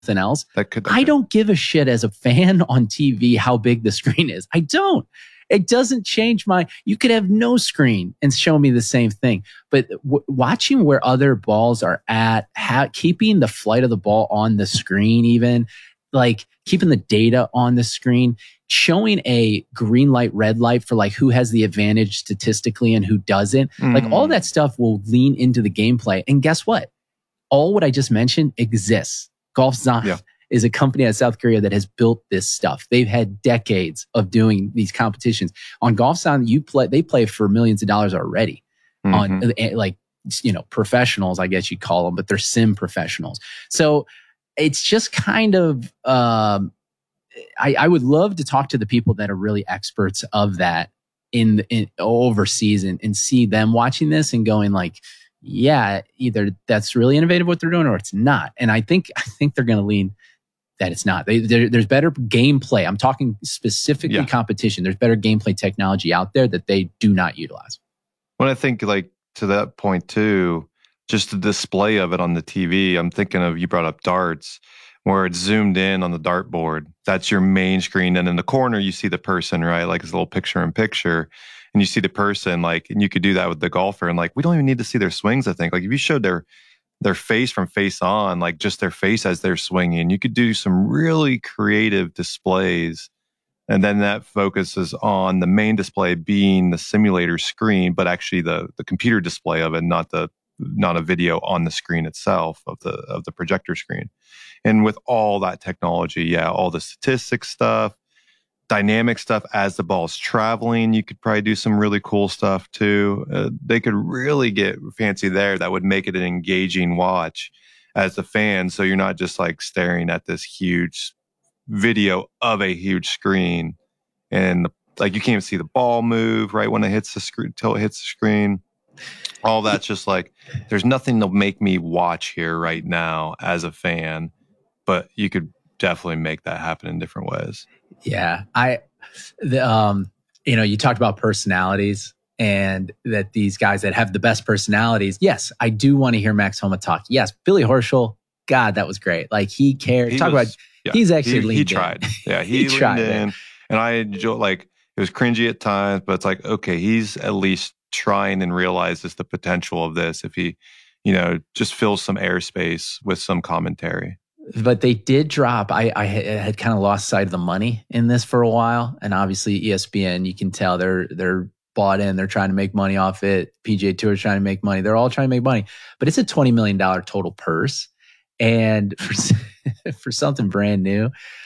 else. That could. I don't give a shit as a fan on TV how big the screen is. I don't. It doesn't change you could have no screen and show me the same thing. But watching where other balls are at, keeping the flight of the ball on the screen, even like keeping the data on the screen, showing a green light, red light for like who has the advantage statistically and who doesn't. Like all that stuff will lean into the gameplay. And guess what? All what I just mentioned exists. GolfZon is a company out of South Korea that has built this stuff. They've had decades of doing these competitions. On GolfZon, they play for millions of dollars already. On like, professionals, I guess you'd call them, but they're sim professionals. So it's just kind of, I would love to talk to the people that are really experts of that in overseas and see them watching this and going like, yeah, either that's really innovative what they're doing or it's not. And I think they're going to lean that it's not. There's better gameplay. I'm talking specifically competition. There's better gameplay technology out there that they do not utilize. When I think like to that point too, just the display of it on the TV, I'm thinking of, you brought up darts, where it's zoomed in on the dartboard. That's your main screen. And in the corner, you see the person, right? Like it's a little picture in picture. And you see the person, like, and you could do that with the golfer. And like, we don't even need to see their swings, I think. Like if you showed their face from face on, like just their face as they're swinging, you could do some really creative displays. And then that focuses on the main display being the simulator screen, but actually the computer display of it, not a video on the screen itself of the projector screen. And with all that technology, all the statistics stuff, dynamic stuff as the ball's traveling, you could probably do some really cool stuff too. They could really get fancy there. That would make it an engaging watch as a fan. So you're not just like staring at this huge video of a huge screen, and like you can't even see the ball move right when it hits the screen till it hits the screen. All that's just like, there's nothing to make me watch here right now as a fan, but you could definitely make that happen in different ways. Yeah. You talked about personalities and that these guys that have the best personalities. Yes, I do want to hear Max Homa talk. Yes, Billy Horschel, God, that was great. Like he cared. He's actually leaned in. He tried. Yeah, he leaned in. And I enjoy, like, it was cringy at times, but it's like, okay, he's at least trying and realizes the potential of this if he, just fills some airspace with some commentary. But they did drop. I had kind of lost sight of the money in this for a while. And obviously ESPN, you can tell they're bought in. They're trying to make money off it. PGA Tour is trying to make money. They're all trying to make money. But it's a $20 million total purse. And for something brand new,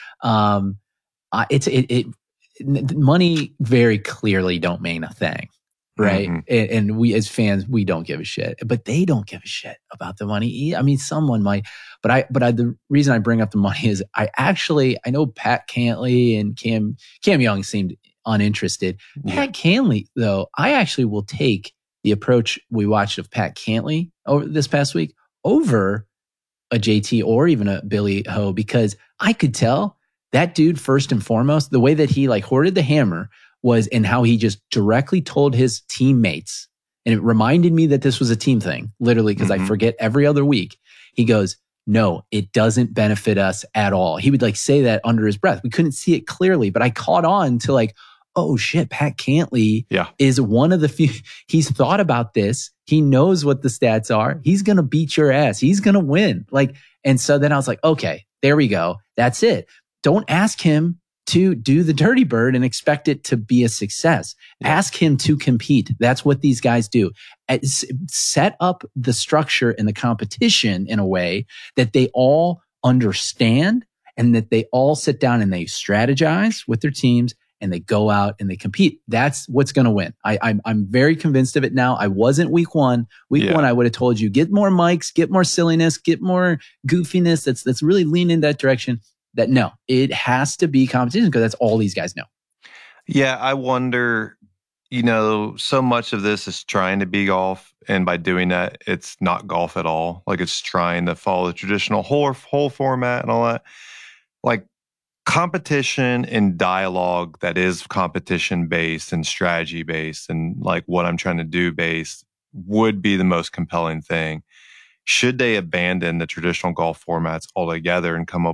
money very clearly don't mean a thing. Right. Mm-hmm. And we as fans, we don't give a shit, but they don't give a shit about the money. I mean, someone might, but the reason I bring up the money is I know Pat Cantley and Cam Young seemed uninterested. Yeah. Pat Cantley, though, I actually will take the approach we watched of Pat Cantley over this past week over a JT or even a Billy Ho, because I could tell that dude, first and foremost, the way that he like hoarded the hammer was in how he just directly told his teammates. And it reminded me that this was a team thing, literally, because I forget every other week. He goes, no, it doesn't benefit us at all. He would like say that under his breath. We couldn't see it clearly, but I caught on to like, oh shit, Pat Cantley is one of the few. He's thought about this. He knows what the stats are. He's going to beat your ass. He's going to win. Like, and so then I was like, okay, there we go. That's it. Don't ask him to do the dirty bird and expect it to be a success. Yeah. Ask him to compete. That's what these guys do. Set up the structure and the competition in a way that they all understand and that they all sit down and they strategize with their teams and they go out and they compete. That's what's going to win. I'm very convinced of it now. I wasn't week one. Week one, I would have told you, get more mics, get more silliness, get more goofiness. That's really lean in that direction. That no, it has to be competition because that's all these guys know. Yeah, I wonder, so much of this is trying to be golf. And by doing that, it's not golf at all. Like it's trying to follow the traditional whole format and all that. Like competition and dialogue that is competition based and strategy based and like what I'm trying to do based would be the most compelling thing. should they abandon the traditional golf formats altogether and come up